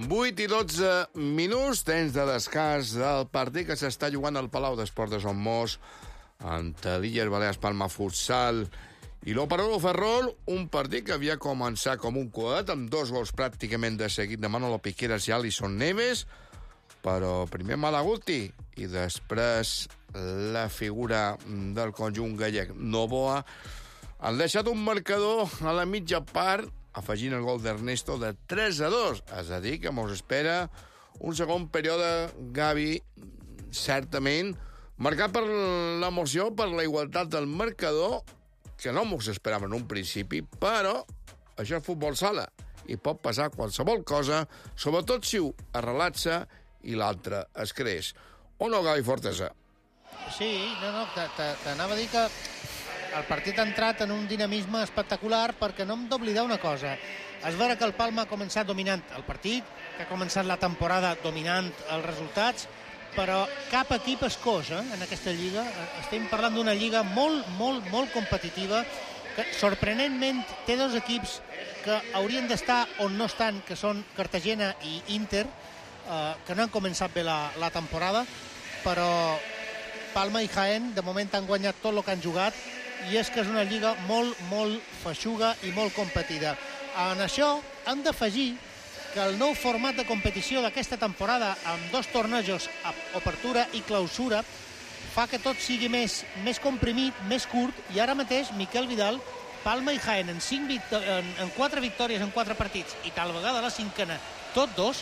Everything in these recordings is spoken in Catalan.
8 i 12 minuts, temps de descans del partit que s'està jugant al Palau d'Esports de Son Mos ante l'Illes Balears Palma Futsal i l'Operolo Ferrol, un partit que havia començat com un coet, amb 2 gols pràcticament de seguit de Manolo Piqueras i Alison Neves, però primer Malaguti i després la figura del conjunt gallec Novoa han deixat un marcador a la mitja part, afegint el gol d'Ernesto de 3-2. És a dir, que mos espera un segon període, Gavi, certament, marcat per l'emoció, per la igualtat del marcador, que no mos esperava en un principi, però això és futbol sala i pot passar qualsevol cosa, sobretot si un es relaxa i l'altre es creix. O no, Gavi Fortesa? Sí, t'anava a dir que el partit ha entrat en un dinamisme espectacular perquè no hem d'oblidar una cosa. És vera que el Palma ha començat dominant el partit, que ha començat la temporada dominant els resultats, però cap equip és coix en aquesta lliga. Estem parlant d'una lliga molt competitiva, que sorprenentment té 2 equips que haurien d'estar on no estan, que són Cartagena i Inter, que no han començat bé la temporada, però Palma i Jaén de moment han guanyat tot el que han jugat, i és que és una lliga molt feixuga i molt competida. En això hem d'afegir que el nou format de competició d'aquesta temporada, amb 2 tornejos, obertura i clausura, fa que tot sigui més comprimit, més curt, i ara mateix Miquel Vidal, Palma i Jaén en 4 victòries en 4 partits, i tal vegada la 5ena, tot 2,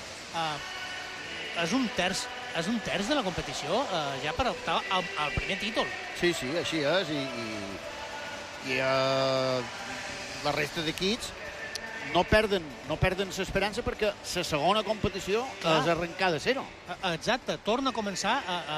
és un terç de la competició ja per optar al primer títol. Sí, així és, i la resta d'equips no perden l'esperança perquè la segona competició és arrencar de zero. Exacte, torna a començar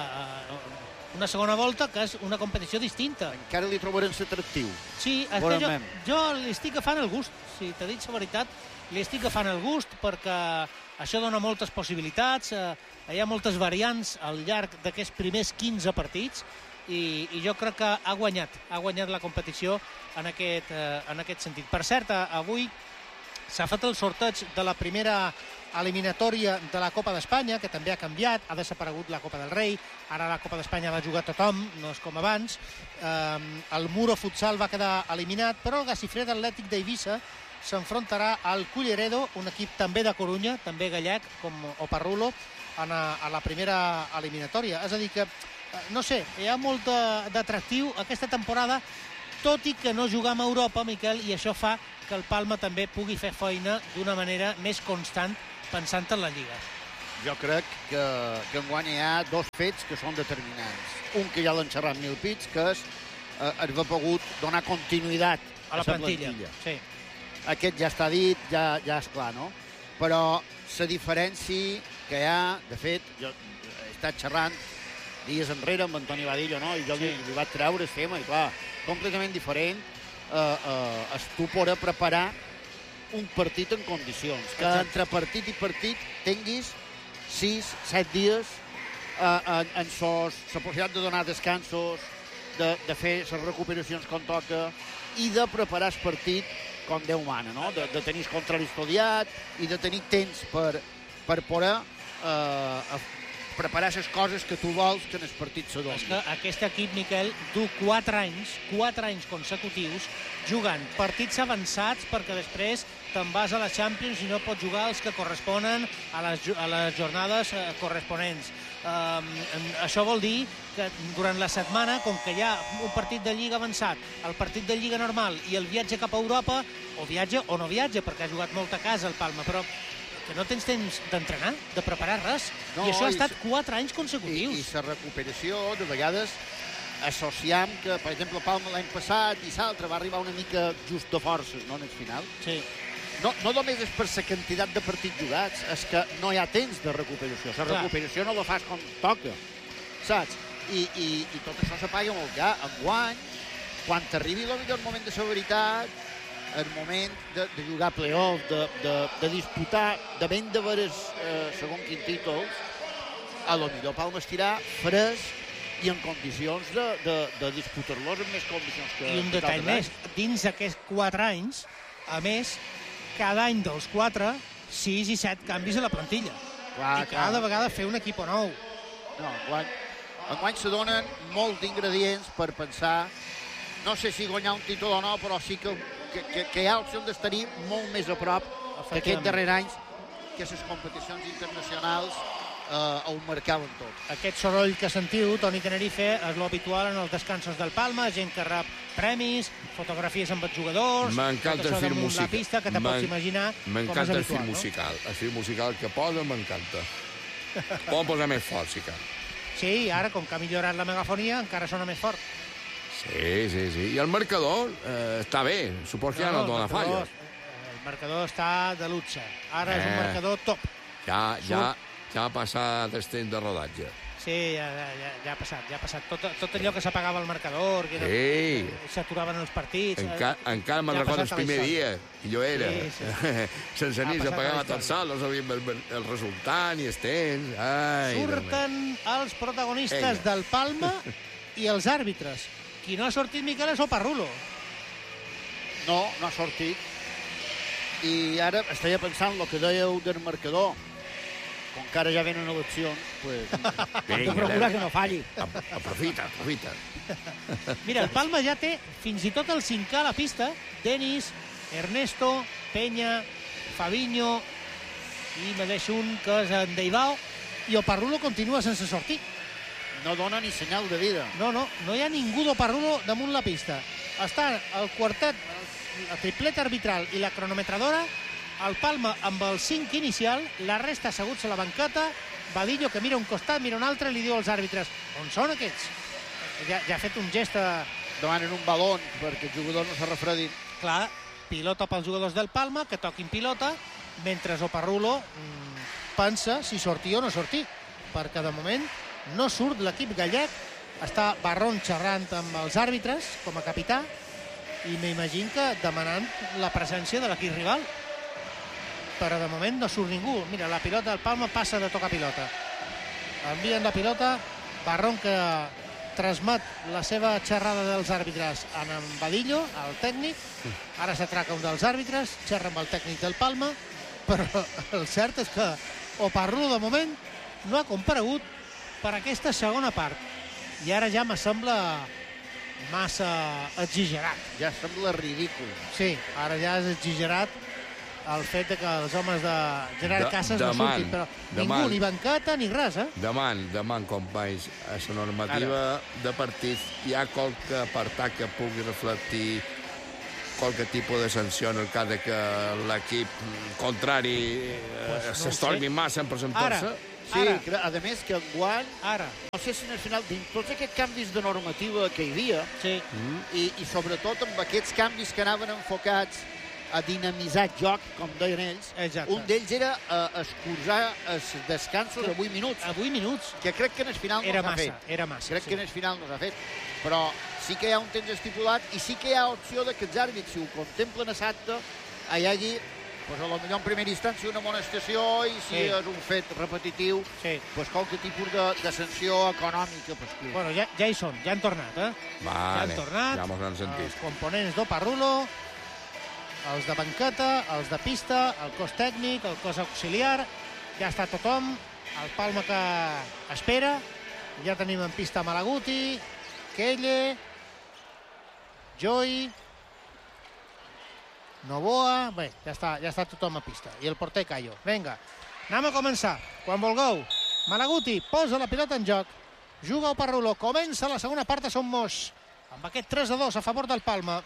una segona volta, que és una competició distinta. Encara li trobarem l'atractiu. Sí, és que jo li estic agafant el gust, si t'he dit la veritat, li estic agafant el gust perquè això dona moltes possibilitats, hi ha moltes variants al llarg d'aquests primers 15 partits, i jo crec que ha guanyat la competició en aquest sentit. Per cert, avui s'ha fet el sorteig de la primera eliminatòria de la Copa d'Espanya, que també ha canviat, ha desaparegut la Copa del Rei, ara la Copa d'Espanya l'ha jugat tothom, no és com abans. El Muro Futsal va quedar eliminat, però el Gacifred Atlètic d'Eivissa s'enfrontarà al Culleredo, un equip també de Corunya, també gallec, com Oparrulo, a la primera eliminatòria. És a dir que, no sé, hi ha molt d'atractiu aquesta temporada, tot i que no jugam a Europa, Miquel, i això fa que el Palma també pugui fer feina d'una manera més constant pensant en la Lliga. Jo crec que enguany hi ha 2 fets que són determinants. Un que ja l'han xerrat mil pits, que és haver pogut donar continuïtat a la plantilla. Sí. Aquest ja està dit, ja és clar, no? Però la diferència que hi ha, de fet, jo he estat xerrant dies enrere amb Antoni Badillo, no? I jo li vaig treure el tema, i clar, completament diferent és tu poder preparar un partit en condicions. Que entre partit i partit tinguis 6-7 dies en la possibilitat de donar descansos, de fer les recuperacions com toca i de preparar el partit com Déu mana, no? De tenir el contrari estudiat i de tenir temps per poder preparar les coses que tu vols que en el partit se doni. Aquest equip, Miquel, du 4 anys consecutius jugant partits avançats perquè després te'n vas a la Champions i no pots jugar els que corresponen a les jornades corresponents. Això vol dir que durant la setmana, com que hi ha un partit de Lliga avançat, el partit de Lliga normal i el viatge cap a Europa, o viatge o no viatge, perquè ha jugat molt a casa el Palma, però que no tens temps d'entrenar, de preparar res. I això ha estat 4 anys consecutius. I la recuperació, de vegades, associam que, per exemple, Palma l'any passat i l'altre va arribar una mica just de forces, no, en el final. Sí. No només és per la quantitat de partits jugats, és que no hi ha temps de recuperació. La recuperació no la fas com toca, saps? I tot això s'apaga molt ja. Enguany, quan t'arribi el millor moment de la veritat, el moment de jugar play-off, de disputar, de ben de veres segon quin títols, a lo millor Palma estirà fresc i en condicions de disputar-los en més condicions que... I un detall més, dins d'aquests 4 anys, a més, cada any dels 4 6 i 7 canvis a la plantilla. I cada vegada fer un equip nou. No, enguany se donen molts ingredients per pensar, no sé si guanyar un títol o no, però sí que hi ha opció d'estar-hi molt més a prop que aquests darrers anys, que les competicions internacionals ho marcaven tot. Aquest soroll que sentiu, Toni Tenerife, és l'habitual en els descansos del Palma, gent que rep premis, fotografies amb els jugadors... M'encanta el film musical. La pista, que te pots imaginar com és habitual. M'encanta el film musical. El film musical que posa m'encanta. Poden posar més fort, si cal. Sí, ara, com que ha millorat la megafonia, encara sona més fort. Sí. I el marcador està bé. Suposo que ja no dona falles. El marcador està de luxe. Ara és un marcador top. Ja ha passat el temps de rodatge. Sí, ja ha passat. Tot allò que s'apagava el marcador, que s'aturaven els partits... Encara me'n recordo el primer dia, que jo era. Sense ni s'apagava tot sol, no sabíem el resultat ni els temps. Surten els protagonistes del Palma i els àrbitres. Qui no ha sortit, Miquel, és Oparrulo. No ha sortit. I ara estaria pensant el que dèieu del marcador. Com que ara ja venen eleccions, pues, hem de procurar que no falli. Aprofita. Mira, el Palma ja té fins i tot el 5K a la pista. Denis, Ernesto, Peña, Fabinho, i me deixo un que és en Deibao, i Oparrulo continua sense sortir. No dona ni senyal de vida. No hi ha ningú d'Oparrulo damunt la pista. Està el quartet, el triplet arbitral i la cronometradora, el Palma amb el 5 inicial, la resta asseguts a la banqueta, Badillo que mira un costat, mira un altre, li diu als àrbitres: on són aquests? Ja ha fet un gest demanen un baló perquè els jugadors no se refredin. Clar, pilota pels jugadors del Palma, que toquin pilota, mentre Oparrulo pensa si sortir o no sortir, perquè de moment no surt l'equip gallec. Està Barron xerrant amb els àrbitres com a capità i m'imagino que demanant la presència de l'equip rival, però de moment no surt ningú. Mira, la pilota del Palma passa de tocar pilota. Envien la pilota, Barron que transmet la seva xerrada dels àrbitres en Badillo, el tècnic. Ara s'atraca un dels àrbitres, xerra amb el tècnic del Palma, però el cert és que Oparrulo de moment no ha comparegut per aquesta segona part. I ara ja me sembla massa exagerat. Ja sembla ridícul. Sí, ara ja és exagerat el fet que els homes de Gerard Casas no surtin, però ningú, ni banqueta ni res, Demant, companys, a la normativa de partit hi ha qualque apartat que pugui reflectir qualque tipus de sanció en el cas de que l'equip contrari s'estorbi massa en presentar-se? Sí, a més que enguany, no sé si al final, dins tots aquests canvis de normativa que hi havia, i sobretot amb aquests canvis que anaven enfocats a dinamitzar joc, com deien ells, un d'ells era escurçar els descansos a 8 minuts. A 8 minuts? Que crec que en el final no s'ha fet. Era massa. Crec que en el final no s'ha fet. Però sí que hi ha un temps estipulat i sí que hi ha opció de que els àrbits, si ho contemplen a l'acte, hi hagi, a lo millor en primera instància, una amonestació i si és un fet repetitiu, qualque tipus de sanció econòmica. Bueno, ja hi són, ja han tornat, ja han tornat, els components d'Oparrulo, els de banqueta, els de pista, el cos tècnic, el cos auxiliar, ja està tothom, el Palma que espera, ja tenim en pista Malaguti, Kelle, Joy, Novoa, bé, ja està tothom a pista, i el porter Cayo. Vinga, anem a començar, quan vulgueu. Malaguti posa la pilota en joc, juga Oparrulo, comença la segona part a Son Moix, amb aquest 3-2 a favor del Palma.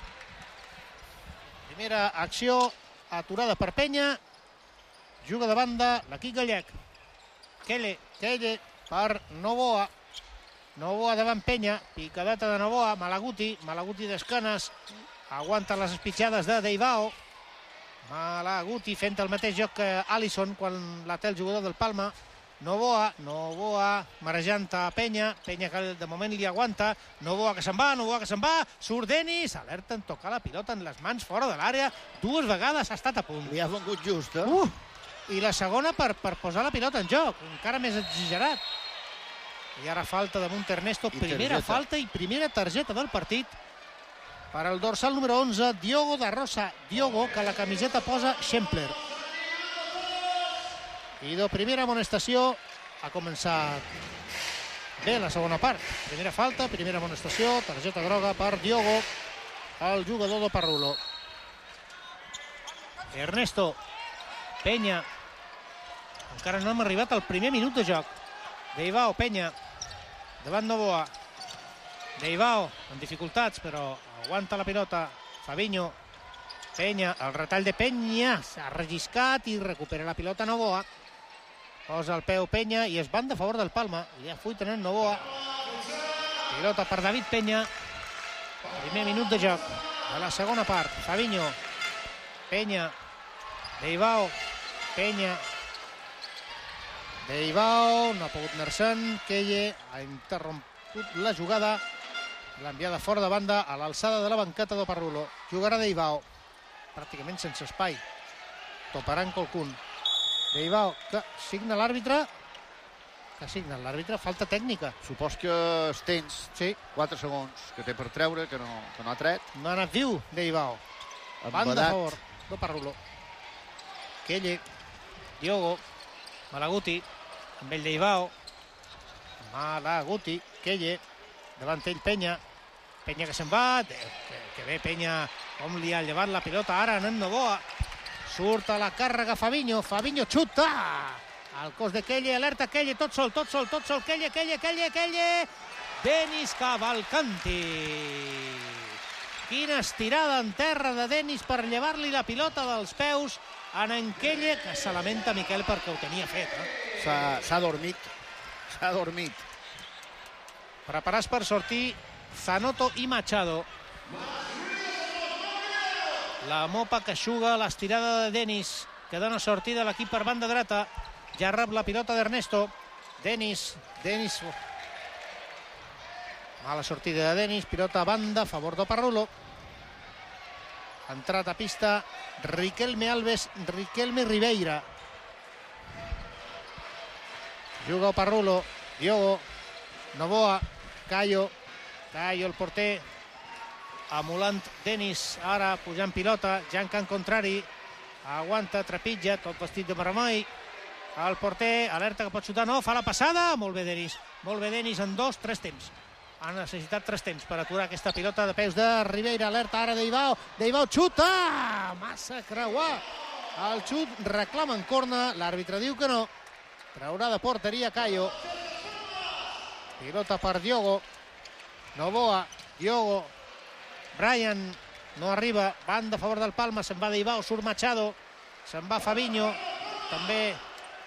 Primera acció aturada per Peña, juga de banda l'equip gallec. Kelle per Novoa, Novoa davant Peña, picadeta de Novoa, Malaguti d'esquenes, aguanta les espitjades de Deibao, Malaguti fent el mateix joc que Alisson quan la té el jugador del Palma. Novoa marejant a Peña que de moment li aguanta, Novoa que se'n va, surt Denis, alerta en tocar la pilota en les mans fora de l'àrea, 2 vegades ha estat a punt. Li ha vengut just, I la segona per posar la pilota en joc, encara més exagerat. I ara falta damunt Ernesto, primera falta i primera targeta del partit per al dorsal número 11, Diogo da Rosa. Diogo, que la camiseta posa Schempler. I de primera amonestació ha començat bé la segona part. Primera falta, primera amonestació, targeta groga per Diogo, el jugador de Parrulo. Ernesto, Peña. Encara no hem arribat al primer minut de joc. Deivao, Peña, davant Novoa. Deivao, amb dificultats, però aguanta la pilota. Fabinho, Peña, el retall de Peña. S'ha relliscat i recupera la pilota Novoa. Posa el peu Peña i es van de favor del Palma. I ja fuit tenent Novoa. Pilota per David Peña. Primer minut de joc de la segona part. Fabinho, Peña, Deivao, Peña. Deivao, no ha pogut anar-se'n. Kelle ha interromput la jugada. L'ha enviada fora de banda a l'alçada de la banqueta de Parrulo. Jugarà Deivao, pràcticament sense espai. Toparà en qualcun. Deivao, que signa l'àrbitre. Que signa l'àrbitre. Falta tècnica. Supos que els tens Sí. 4 segons que té per treure, que no ha tret. No ha anat viu, Deivao. Banda a favor de Parrulo. Kelle, Diogo, Malaguti, amb ell Deivao. Malaguti, Kelle, davant ell Peña. Peña que se'n va. Que bé Peña, com li ha llevat la pilota ara en Novoa. Surt a la càrrega Fabinho. Fabinho xuta. Al cos de Kelle, alerta Kelle, tot sol. Kelle. Denis Cavalcanti. Quina estirada en terra de Denis per llevar-li la pilota dels peus a en Kelle, que se lamenta Miquel perquè ho tenia fet. S'ha dormit. Preparats per sortir Zanotto i Machado. La mopa que eixuga l'estirada de Denis, que dona sortida a l'equip per banda dreta. Ja rep la pilota d'Ernesto. Denis. Mala sortida de Denis, pilota a banda a favor de Parrulo. Ha entrat a pista Riquelme Alves, Riquelme Ribeira. Juga Parrulo, Diogo, Novoa, Cayo el porter, emulant Denis, ara pujant pilota, ja en camp contrari, aguanta, trepitja, tot vestit de vermell. El porter, alerta que pot xutar, no, fa la passada, molt bé Denis en 2-3 temps. Ha necessitat 3 temps per aturar aquesta pilota de peus de Ribeira. Alerta ara Deivao xuta! Massa creuar. El xut reclama en corna. L'àrbitre diu que no. Traurà de porteria Cayo. Pilota per Diogo. Novoa. Diogo. Brian no arriba. Banda a favor del Palma. Se'n va Deivao. Surt Machado. Se'n va Fabinho. També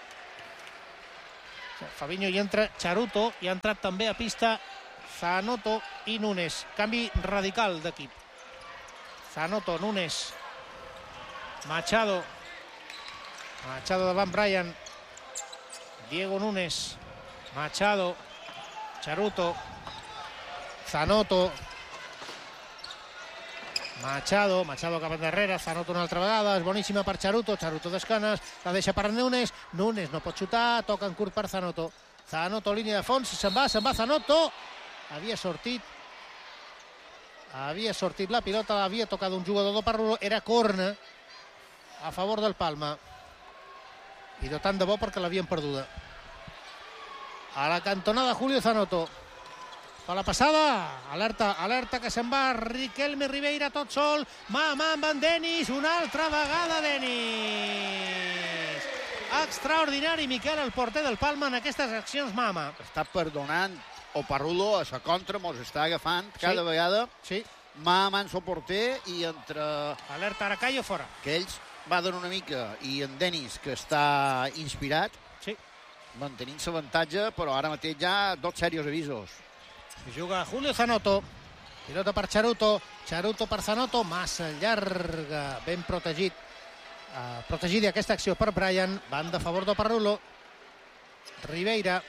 Fabinho hi entra Charuto. I ha entrat també a pista Zanotto i Nunes. Canvi radical d'equip. Zanotto, Nunes. Machado davant Brian. Diego Nunes. Machado. Charuto. Zanotto. Machado cap endarrere. Zanotto una altra vegada. És boníssima per Charuto. Charuto d'escanes. La deixa per Nunes. Nunes no pot xutar. Toca en curt per Zanotto. Zanotto, línia de fons. Se'n va Zanotto. Havia sortit la pilota, havia tocat un jugador de Parrulo, era corna a favor del Palma. I de tant de bo perquè l'havien perduda. A la cantonada Julio Zanotto. Fa la passada, alerta que se'n va Riquelme Ribeira tot sol, mà amb en Denis, una altra vegada Denis. Extraordinari Miquel, el porter del Palma en aquestes accions mà. Està perdonant o Parrulo a la contra mos està agafant cada vegada. Sí. Mà en el porter i entre... Alerta ara Cayo fora. Que ells baden una mica i en Denis, que està inspirat, sí, mantenint l'avantatge, però ara mateix ja 2 seriosos avisos. Juga Julio Zanotto. Pilota per Charuto per Zanotto, massa llarga, ben protegit. Protegida aquesta acció per Brian, banda a favor de Parrulo. Ribeira.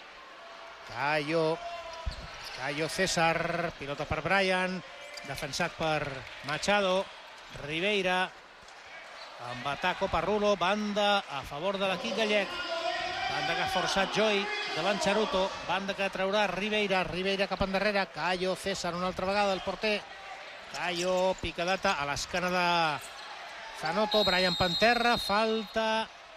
Cayo César, pilota per Brian, defensat per Machado. Ribeira, amb ataco Parrulo, banda a favor de l'equip gallec. Banda que ha forçat Joy davant Charuto, banda que traurà Ribeira cap endarrere. Cayo César una altra vegada, el porter. Cayo, picadata a l'esquena de Zanotto. Brian Panterra, falta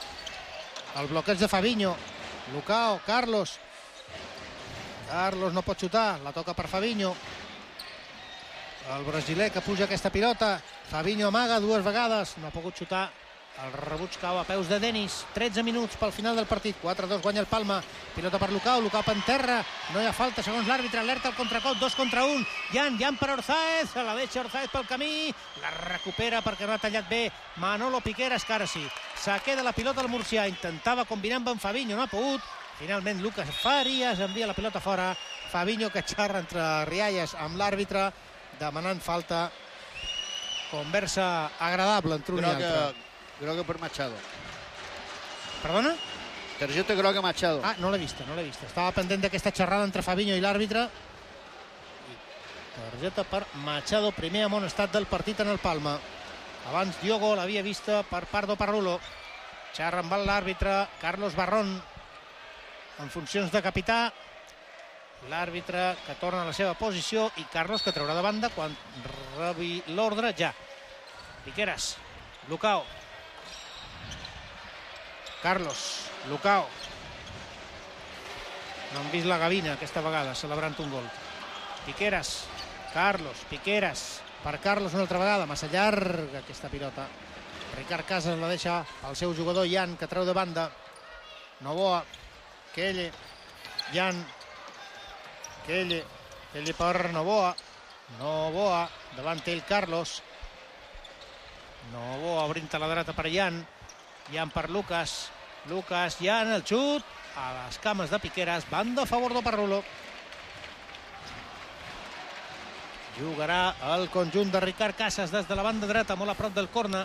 El bloqueig de Fabinho. Lucao, Carlos. Carlos no pot xutar, la toca per Fabinho. El brasiler que puja aquesta pilota. Fabinho amaga 2 vegades, no ha pogut xutar. El rebuig cau a peus de Denis. 13 minuts pel final del partit. 4-2 guanya el Palma. Pilota per Lucao, Lucao per terra. No hi ha falta segons l'àrbitre. Alerta al contracop, 2 contra 1. Jan per Orzáez. Se la deixa Orzáez pel camí. La recupera perquè no ha tallat bé Manolo Piqueras, que ara sí. Se queda la pilota al murcià. Intentava combinar amb en Fabinho, no ha pogut. Finalment Lucas Farias envia la pilota fora. Fabinho que xerra entre rialles amb l'àrbitre demanant falta. Conversa agradable entre un i altre. Groga per Machado. Perdona? Targeta groga Machado. Ah, no l'he vista. Estava pendent d'aquesta xerrada entre Fabinho i l'àrbitre. Targeta per Machado, primer amonestat del partit en el Palma. Abans Diogo l'havia vista per Pardo Parrulo. Xerra amb l'àrbitre Carlos Barrón en funcions de capità. L'àrbitre que torna a la seva posició i Carlos que traurà de banda quan rebi l'ordre ja. Piqueras, Lucao. Carlos, Lucao. No han vist la gavina aquesta vegada, celebrant un gol. Piqueras, Carlos, Piqueras. Per Carlos una altra vegada, massa llarga aquesta pilota. Ricard Casas la deixa al seu jugador Jan, que treu de banda. Novoa, Kelle, Jan, Kelle per Novoa. Novoa, davant té el Carlos. Novoa obrint a la dreta per Jan. Jan per Lucas. Lucas, Jan, el xut a les cames de Piqueras. Banda a favor de Parrulo. Jugarà el conjunt de Ricard Casas des de la banda dreta, molt a prop del corner.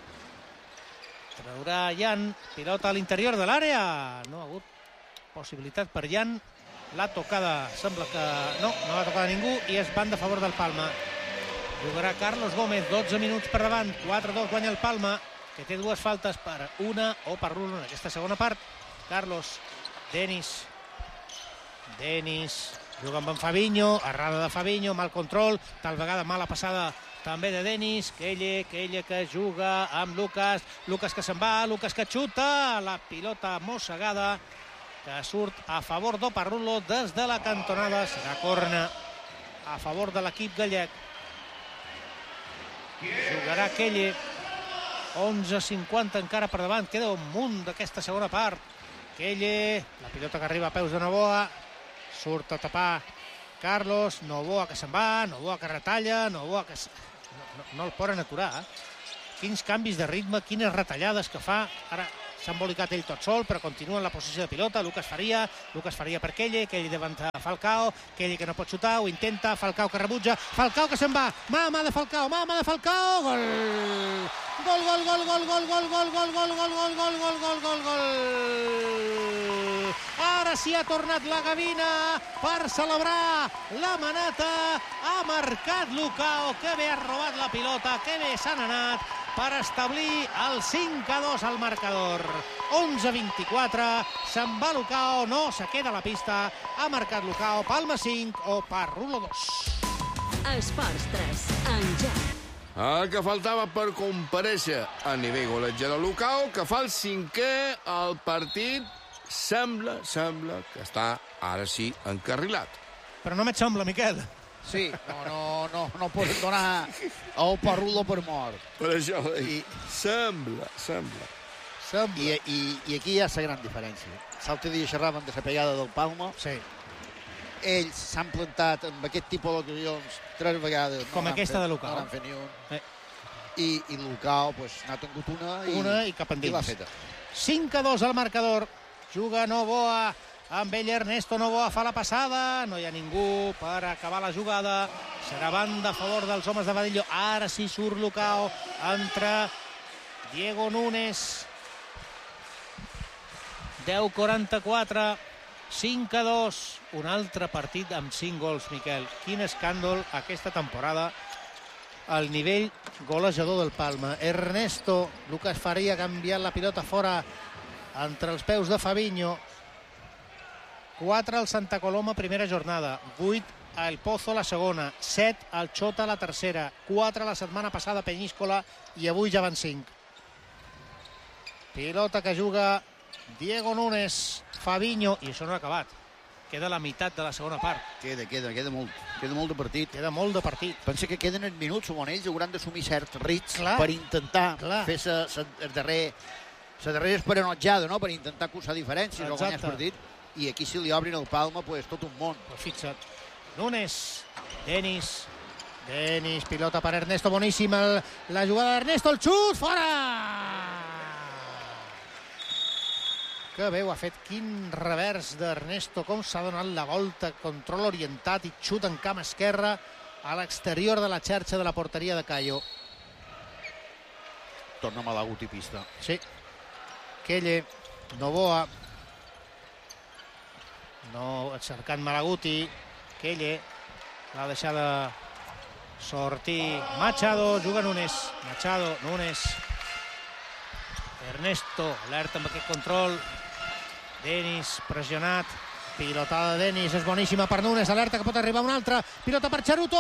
Traurà Jan, pilota a l'interior de l'àrea. No ha hagut possibilitat per Jan. La tocada sembla que no va tocar a ningú i és banda a favor del Palma. Jugarà Carlos Gómez, 12 minuts per davant. 4-2 guanya el Palma, que té 2 faltes per una o per Rulo en aquesta segona part. Carlos, Denis, juga amb en Fabinho, errada de Fabinho, mal control, tal vegada mala passada també de Denis. Kelle que juga amb Lucas, Lucas que se'n va, Lucas que xuta, la pilota mossegada que surt a favor de Parrulo des de la cantonada. Serà corna a favor de l'equip gallec. Jugarà Kelle. 11:50 encara per davant, queda un munt d'aquesta segona part. Kelle, la pilota que arriba a peus de Novoa, surt a tapar Carlos, Novoa que se'n va, Novoa que retalla, Novoa que no el poden aturar. Quins canvis de ritme, quines retallades que fa. Ara s'ha embolicat ell tot sol, però continua en la posició de pilota. Lucas Faria per Kelle davant de Falcao, Kelle que no pot xutar, ho intenta, Falcao que rebutja, Falcao que se'n va, mà de Falcao, gol! Gol! Ara sí ha tornat la gavina per celebrar la manata. Ha marcat Lucao, que bé ha robat la pilota, que bé s'han anat per establir el 5-2 al marcador. 11:24, se'n va Lucao, no se queda a la pista. Ha marcat Lucao, Palma 5 o Parrulo 2. Esports 3, en joc. El que faltava per comparèixer a nivell golejador Lucao, que fa el 5è al partit, sembla que està, ara sí, encarrilat. Però no m'et sembla, Miquel. Sí, no pots donar el Parrulo per mort. Per això, sembla. I aquí hi ha la gran diferència. L'altre dia xerraven de la pegada del Palma. Sí. Ells s'han plantat amb aquest tipus d'ocasions 3 vegades. Com aquesta de Lucao. No n'han fet ni un. I Lucao n'ha tingut una i cap endins. I l'ha feta. 5-2 al marcador. Juga Novoa amb ell. Ernesto Novoa fa la passada. No hi ha ningú per acabar la jugada. Serà banda a favor dels homes de Badillo. Ara sí surt Lucao. Entra Diego Núñez. 10:44. 5-2. Un altre partit amb 5 gols, Miquel. Quin escàndol aquesta temporada al nivell golejador del Palma. Ernesto, Lucas Faria que ha enviat la pilota fora entre els peus de Fabinho. 4 al Santa Coloma, primera jornada. 8 al Pozo, la segona. 7 al Xota, la tercera. 4 la setmana passada a Penyíscola i avui ja van 5. Pilota que juga Diego Núñez, Fabinho, i això no ha acabat. Queda la meitat de la segona part. Queda molt de partit. Queda molt de partit. Pensa que queden els minuts on ells hauran d'assumir certs rits per intentar fer la darrera esperanotjada, no? Per intentar acusar diferències o guanyar el partit. I aquí si li obrin el Palma, pues, tot un món. Pues fixa't. Núñez, Denis, pilota per Ernesto, boníssima la jugada d'Ernesto, el xut, fora! Que bé ho ha fet, quin revers d'Ernesto, com s'ha donat la volta, control orientat i xut en camp esquerra a l'exterior de la xarxa de la porteria de Cayo. Torna Malaguti pista. Sí. Kelle, Novoa, no cercant Malaguti, Kelle, l'ha deixada sortir Machado, juga Núñez, Ernesto, alerta amb aquest control, Denis, pressionat, pilotada de Denis, és boníssima per Núñez, alerta que pot arribar un altre, pilota per Charuto,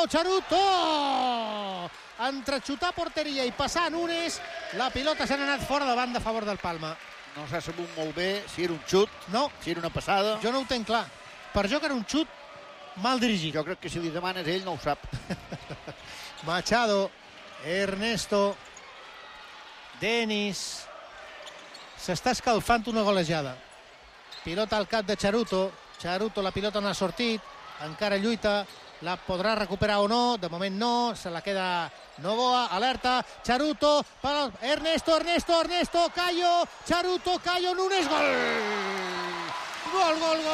entre xutar porteria i passar Núñez, la pilota s'ha anat fora de banda a favor del Palma. No s'ha sabut molt bé si era un xut, si era una passada. Jo no ho tenc clar, per jo que era un xut mal dirigit. Jo crec que si li demanes ell no ho sap. Machado, Ernesto, Denis, s'està escalfant una golejada. Pilota al cap de Charuto, la pilota no ha sortit, encara lluita, la podrà recuperar o no, de moment no, se la queda Novoa, alerta, Charuto, Ernesto, Cayo, Charuto, Cayo, Núñez, gol! Gol!